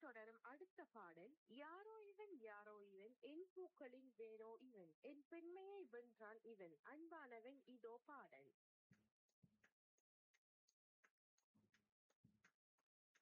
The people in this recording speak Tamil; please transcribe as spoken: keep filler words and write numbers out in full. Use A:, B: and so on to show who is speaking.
A: தொடரும் அடுத்த பாடல் யாரோ இவன் யாரோ இவன் என் பூக்களின் வேரோ இவன் என் பெண்மையை வென்றான் இவன் அன்பானவன் இதோ பாடல்.